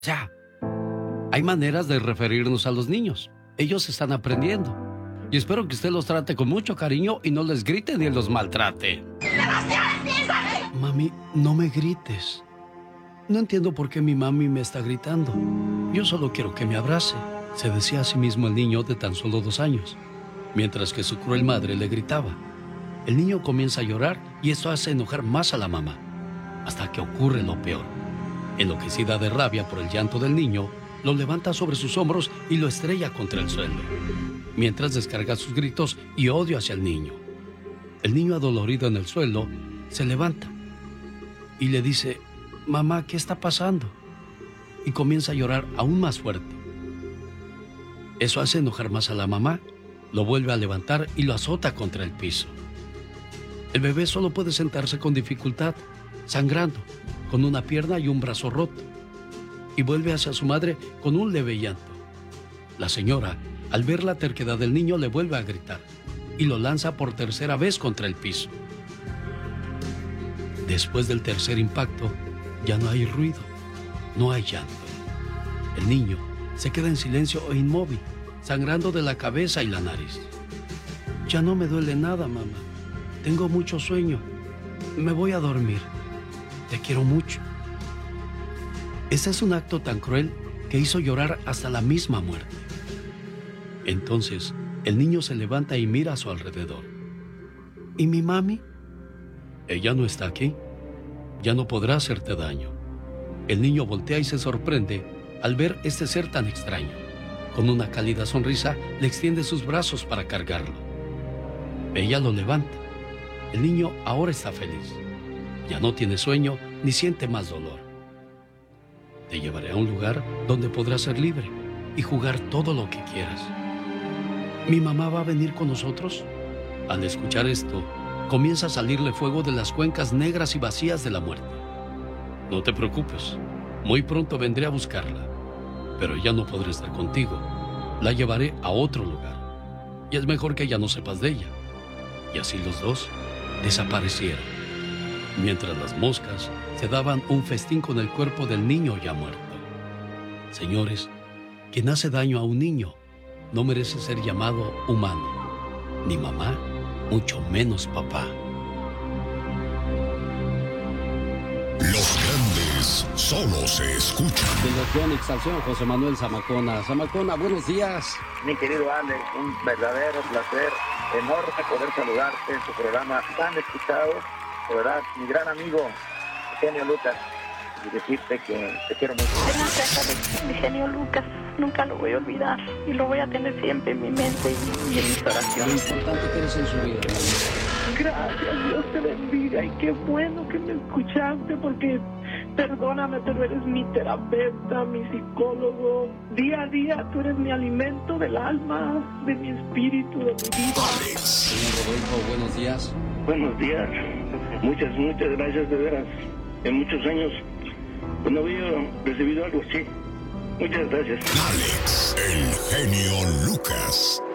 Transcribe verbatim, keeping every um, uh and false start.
Ya, hay maneras de referirnos a los niños. Ellos están aprendiendo. Y espero que usted los trate con mucho cariño y no les grite ni los maltrate. Mami, no me grites. No entiendo por qué mi mami me está gritando. Yo solo quiero que me abrace, se decía a sí mismo el niño de tan solo dos años, mientras que su cruel madre le gritaba. El niño comienza a llorar y esto hace enojar más a la mamá, hasta que ocurre lo peor. Enloquecida de rabia por el llanto del niño, lo levanta sobre sus hombros y lo estrella contra el suelo, mientras descarga sus gritos y odio hacia el niño. El niño, adolorido en el suelo, se levanta y le dice: «Mamá, ¿qué está pasando?», y comienza a llorar aún más fuerte. Eso hace enojar más a la mamá, lo vuelve a levantar y lo azota contra el piso. El bebé solo puede sentarse con dificultad, sangrando, con una pierna y un brazo roto, y vuelve hacia su madre con un leve llanto. La señora, al ver la terquedad del niño, le vuelve a gritar y lo lanza por tercera vez contra el piso. Después del tercer impacto, ya no hay ruido, no hay llanto. El niño se queda en silencio e inmóvil, sangrando de la cabeza y la nariz. «Ya no me duele nada, mamá. Tengo mucho sueño. Me voy a dormir. Te quiero mucho». Este es un acto tan cruel que hizo llorar hasta la misma muerte. Entonces, el niño se levanta y mira a su alrededor. «¿Y mi mami?». «Ella no está aquí. Ya no podrá hacerte daño». El niño voltea y se sorprende al ver este ser tan extraño. Con una cálida sonrisa, le extiende sus brazos para cargarlo. Ella lo levanta. El niño ahora está feliz. Ya no tiene sueño ni siente más dolor. «Te llevaré a un lugar donde podrás ser libre y jugar todo lo que quieras». «¿Mi mamá va a venir con nosotros?». Al escuchar esto, comienza a salirle fuego de las cuencas negras y vacías de la muerte. «No te preocupes, muy pronto vendré a buscarla, pero ya no podré estar contigo. La llevaré a otro lugar, y es mejor que ya no sepas de ella». Y así los dos desaparecieron, mientras las moscas se daban un festín con el cuerpo del niño ya muerto. Señores, quien hace daño a un niño no merece ser llamado humano, ni mamá, mucho menos papá. Los grandes solo se escuchan. Dirección y exaltación, José Manuel Zamacona. Zamacona, buenos días. Mi querido Alex, un verdadero placer, enorme poder saludarte en tu programa tan escuchado. De verdad, mi gran amigo, Genio Lucas, y decirte que te quiero mucho. Gracias, mi genio Lucas, nunca lo voy a olvidar y lo voy a tener siempre en mi mente y, y en mis Lo oraciones. importante que eres en su vida, hermano. Gracias, Dios te bendiga y qué bueno que me escuchaste porque perdóname, pero eres mi terapeuta, mi psicólogo. Día a día tú eres mi alimento del alma, de mi espíritu, de mi vida. Señor Rodolfo, buenos días. Buenos días, muchas, muchas gracias de veras. En muchos años pues, no había recibido algo así. Muchas gracias. Alex, el genio Lucas.